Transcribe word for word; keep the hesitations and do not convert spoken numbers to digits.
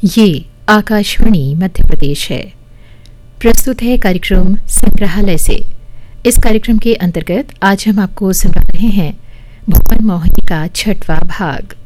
ये आकाशवाणी मध्य प्रदेश है। प्रस्तुत है कार्यक्रम संग्रहालय से। इस कार्यक्रम के अंतर्गत आज हम आपको सुना रहे हैं भुवन मोहिनी का छठवां भाग।